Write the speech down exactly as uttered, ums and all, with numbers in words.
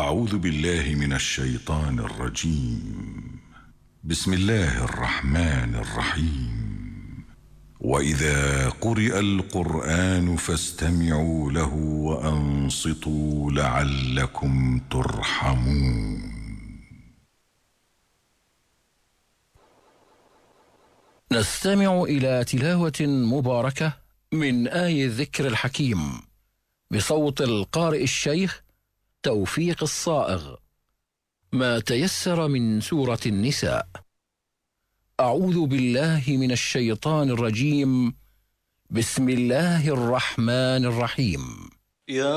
أعوذ بالله من الشيطان الرجيم. بسم الله الرحمن الرحيم. وإذا قرئ القرآن فاستمعوا له وأنصتوا لعلكم ترحمون. نستمع إلى تلاوة مباركة من آي الذكر الحكيم بصوت القارئ الشيخ توفيق الصائغ، ما تيسر من سورة النساء. أعوذ بالله من الشيطان الرجيم. بسم الله الرحمن الرحيم. يا